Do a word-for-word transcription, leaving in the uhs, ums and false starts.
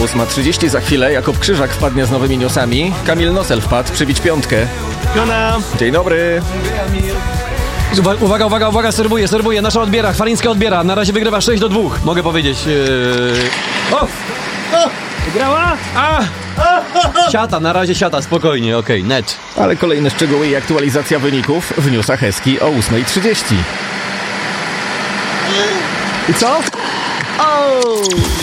ósma trzydzieści za chwilę. Jakub Krzyżak wpadnie z nowymi newsami. Kamil Nosel wpadł przybić piątkę. Piona. Dzień dobry. Uwaga, uwaga, uwaga, serwuje, serwuje. Nasza odbiera, Chwalińska odbiera. Na razie wygrywa sześć do dwóch. Mogę powiedzieć. Yy... O! Wygrała? A! Siata, na razie siata, spokojnie, okej, okay, net. Ale kolejne szczegóły i aktualizacja wyników w newsach Eski o ósma trzydzieści. I co? O!